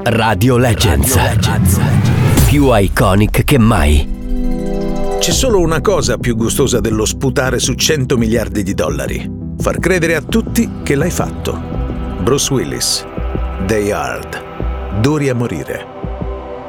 Radio Legends. Più iconic che mai. C'è solo una cosa più gustosa dello sputare su 100 miliardi di dollari: far credere a tutti che l'hai fatto. Bruce Willis, Die Hard, Duri a morire.